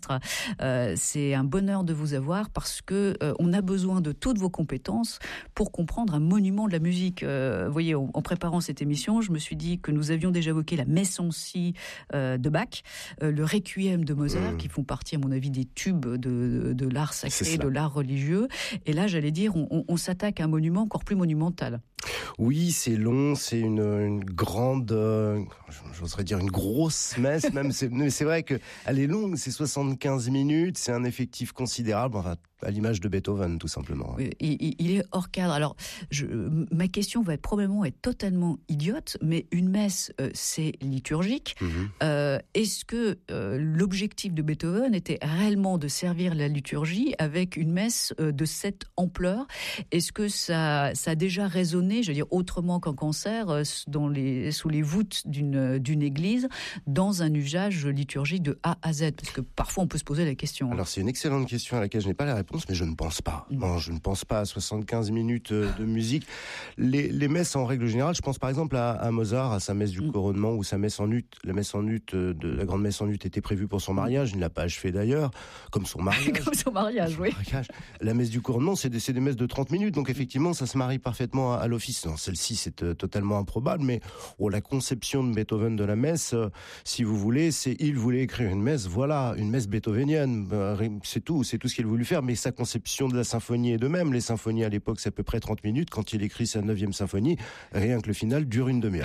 maître. C'est un bonheur de vous avoir parce que on a besoin de toutes vos compétences pour comprendre un monument de la musique. Vous voyez, en préparant cette émission, je me suis dit que nous avions déjà évoqué la Messe en si de Bach, le Requiem de Mozart, qui font partie, à mon avis, des tubes de l'art sacré, de l'art religieux. Et là, j'allais dire, on s'attaque à un monument encore plus monumental. Oui, c'est long, c'est une grande, j'oserais dire une grosse messe même. Mais c'est vrai que elle est longue, c'est 75 minutes, c'est un effectif considérable. Enfin, à l'image de Beethoven, tout simplement. Il est hors cadre. Alors, ma question va probablement être totalement idiote, mais une messe, c'est liturgique. Est-ce que l'objectif de Beethoven était réellement de servir la liturgie avec une messe de cette ampleur? Est-ce que ça a déjà résonné, je veux dire, autrement qu'en concert, sous les voûtes d'une église, dans un usage liturgique de A à Z? Parce que parfois, on peut se poser la question. Alors, c'est une excellente question à laquelle je n'ai pas la réponse, mais je ne pense pas. Non, je ne pense pas à 75 minutes de musique. Les messes, en règle générale, je pense par exemple à Mozart, à sa messe du couronnement ou sa messe en ut. La messe en ut, la grande messe en ut était prévue pour son mariage. Il ne l'a pas achevé d'ailleurs, comme son mariage. Comme son mariage, oui. La messe du couronnement, c'est des messes de 30 minutes. Donc effectivement, ça se marie parfaitement à l'office. Non, celle-ci, c'est totalement improbable, mais la conception de Beethoven de la messe, si vous voulez, il voulait écrire une messe, voilà, une messe beethovenienne. C'est tout ce qu'il voulait faire, mais sa conception de la symphonie est de même. Les symphonies à l'époque, c'est à peu près 30 minutes. Quand il écrit sa 9e symphonie, rien que le final dure une demi-heure.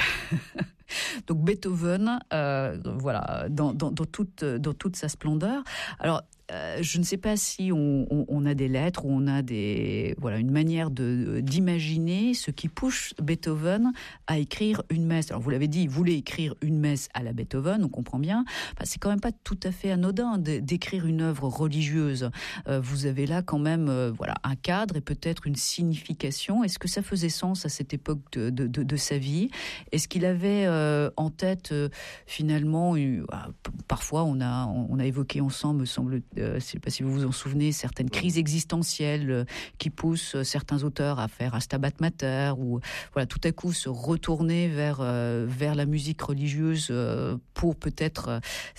Donc Beethoven, voilà, dans toute sa splendeur. Alors, je ne sais pas si on a des lettres ou on a une manière d'imaginer ce qui pousse Beethoven à écrire une messe. Alors vous l'avez dit, il voulait écrire une messe à la Beethoven, on comprend bien. Enfin, c'est quand même pas tout à fait anodin d'écrire une œuvre religieuse. Vous avez là quand même un cadre et peut-être une signification. Est-ce que ça faisait sens à cette époque de sa vie? Est-ce qu'il avait en tête finalement parfois on a évoqué ensemble, me semble, je ne sais pas si vous vous en souvenez, certaines crises existentielles qui poussent certains auteurs à faire un Stabat Mater ou tout à coup se retourner vers la musique religieuse pour peut-être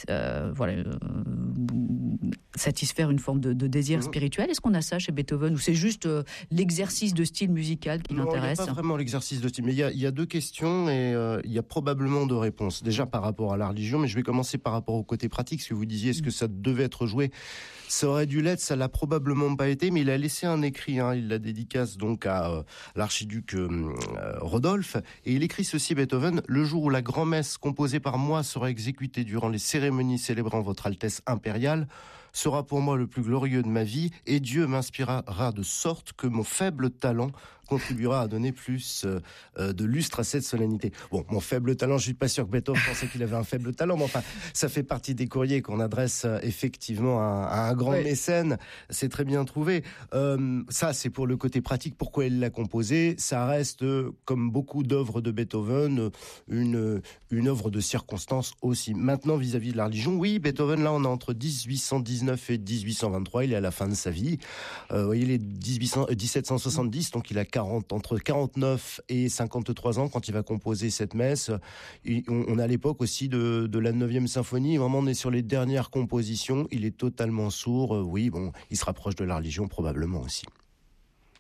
satisfaire une forme de désir spirituel. Est-ce qu'on a ça chez Beethoven ou c'est juste l'exercice de style musical qui l'intéresse? Non, il n'y a pas vraiment l'exercice de style, mais il y a deux questions et il y a probablement deux réponses. Déjà par rapport à la religion, mais je vais commencer par rapport au côté pratique, ce que vous disiez, est-ce que ça devait être joué? Ça aurait dû l'être, ça l'a probablement pas été, mais il a laissé un écrit, il la dédicace donc à l'archiduc Rodolphe, et il écrit ceci, Beethoven: le jour où la grand-messe composée par moi sera exécutée durant les cérémonies célébrant votre Altesse impériale sera pour moi le plus glorieux de ma vie, et Dieu m'inspirera de sorte que mon faible talent contribuera à donner plus de lustre à cette solennité. Bon, mon faible talent, je suis pas sûr que Beethoven pensait qu'il avait un faible talent, mais enfin, ça fait partie des courriers qu'on adresse effectivement à un grand mécène. C'est très bien trouvé. Ça, c'est pour le côté pratique. Pourquoi il l'a composé? Ça reste, comme beaucoup d'œuvres de Beethoven, une œuvre de circonstance aussi. Maintenant, vis-à-vis de la religion, oui, Beethoven, là, on est entre 1819 et 1823. Il est à la fin de sa vie. Vous voyez, il est 1770, donc il a entre 49 et 53 ans quand il va composer cette messe. On est à l'époque aussi de la 9e symphonie. Vraiment, on est sur les dernières compositions. Il est totalement sourd. Oui, bon, il se rapproche de la religion probablement aussi.